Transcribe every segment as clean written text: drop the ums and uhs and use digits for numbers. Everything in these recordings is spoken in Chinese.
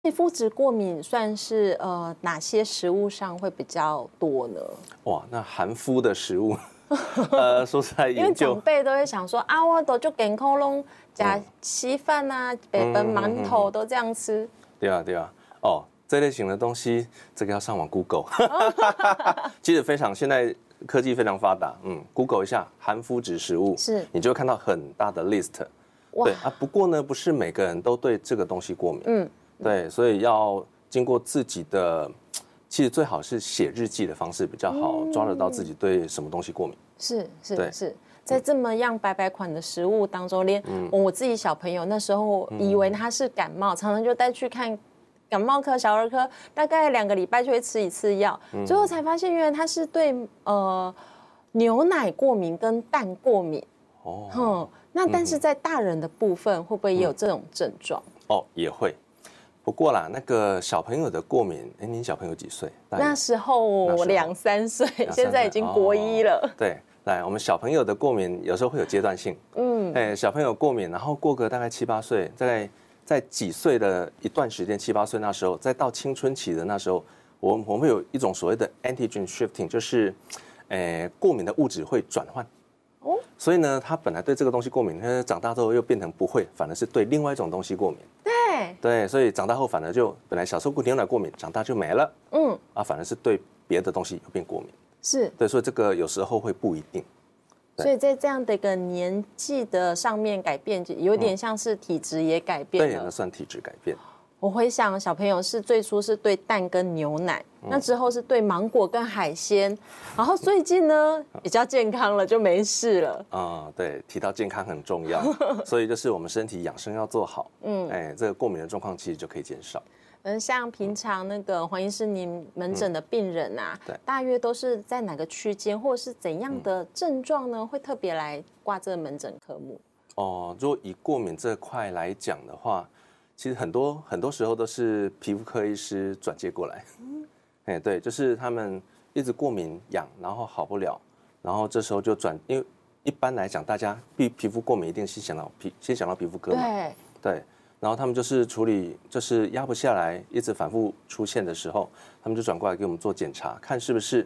皮肤质过敏算是哪些食物上会比较多呢？ 哇，那含麸的食物，说实在因为研究长辈都会想说啊，我都就健康拢加稀饭啊、北本馒头都这样吃。 对啊，对啊，哦，这类型的东西，这个要上网 Google， 其实非常现在科技非常发达，Google 一下含麸质食物， 是你就会看到很大的 list。对啊，不过呢，不是每个人都对这个东西过敏，对，所以要经过自己的，其实最好是写日记的方式比较好，抓得到自己对什么东西过敏。 是，在这么样百百款的食物当中，连我自己小朋友那时候以为他是感冒，常常就带去看感冒科、小儿科，大概2个礼拜就会吃1次药，最后才发现原来他是对牛奶过敏跟蛋过敏。那但是在大人的部分会不会也有这种症状？ 也会。不过啦，那个小朋友的过敏，您小朋友几岁？ 那时候2、3岁，现在已经国1了。 对，来，我们小朋友的过敏有时候会有阶段性。小朋友过敏，然后过个大概7、8岁，在几岁的一段时间，7、8岁那时候，再到青春期的那时候，我们会有一种所谓的 antigen shifting， 就是，过敏的物质会转换。所以呢，他本来对这个东西过敏，长大之后又变成不会，反而是对另外一种东西过敏。对，所以长大后反而就本来小时候牛奶过敏，长大就没了。反而是对别的东西又变过敏。 是， 对，所以这个有时候会不一定。 所以在这样的一个年纪的上面改变，有点像是体质也改变了。 对，那算体质改变。 我回想小朋友是最初是对蛋跟牛奶，那之后是对芒果跟海鲜，然后最近呢比较健康了，就没事了。 对，提到健康很重要，所以就是我们身体养生要做好，这个过敏的状况其实就可以减少。 像平常那个黄医师您门诊的病人啊，大约都是在哪个区间，或者是怎样的症状呢？会特别来挂这个门诊科目？ 如果以过敏这块来讲的话，其实很多时候都是皮肤科医师转介过来，对，就是他们一直过敏痒，然后好不了，然后这时候就因为一般来讲，大家皮肤过敏一定先想到皮肤科嘛，对，然后他们就是处理，就是压不下来，一直反复出现的时候，他们就转过来给我们做检查，看是不是，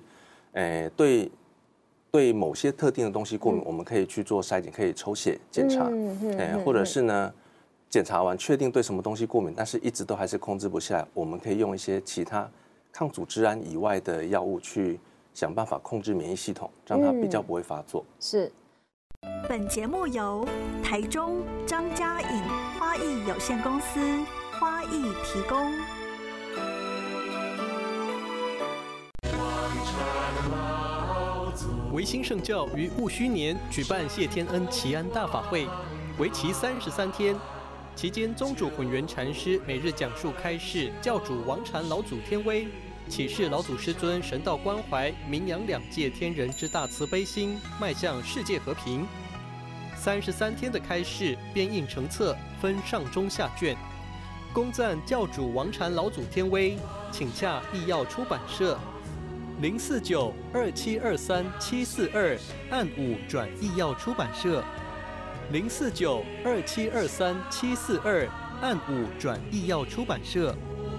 对某些特定的东西过敏，我们可以去做筛检，可以抽血检查，或者是呢。检查完确定对什么东西过敏，但是一直都还是控制不下来，我们可以用一些其他抗组织胺以外的药物去想办法控制免疫系统，让它比较不会发作。 是。 本节目由台中张家颖花艺有限公司花艺提供。 维新圣教于戊戌年举办谢天恩祈安大法会，为期33天。期间，宗主混元禅师每日讲述开示教主王禅老祖天威，启示老祖师尊神道关怀，名扬两界天人之大慈悲心，迈向世界和平。33天的开示编印成册，分上中下卷，恭赞教主王禅老祖天威，请洽义药出版社049-2723-742，按5转义药出版社。049-2723-742，按5转义药出版社。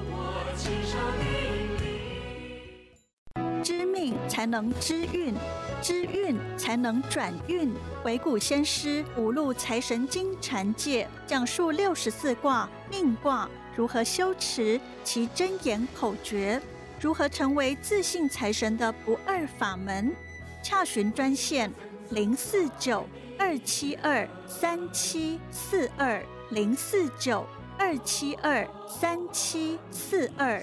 知命才能知运，知运才能转运。回顾先师五路财神经禅戒，讲述64卦命卦如何修持其真言口诀，如何成为自信财神的不二法门。洽询专线049-272-3742，049-272-3742。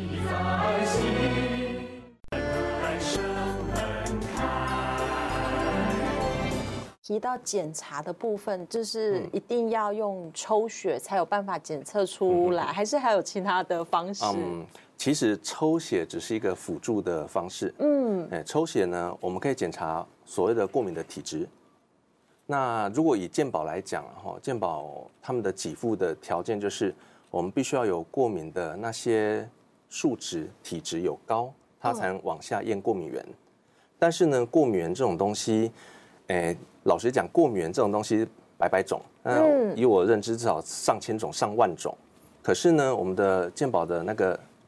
提到检查的部分，就是一定要用抽血才有办法检测出来，还是还有其他的方式？ 其实抽血只是一个辅助的方式。抽血呢，我们可以检查所谓的过敏的体质。那如果以健保来讲，健保他们的给付的条件就是，我们必须要有过敏的那些数值体质有高，它才能往下验过敏源。但是呢，过敏源这种东西，老实讲，过敏源这种东西百百种，以我认知至少上千种、上万种。可可是呢，我们的健保的那个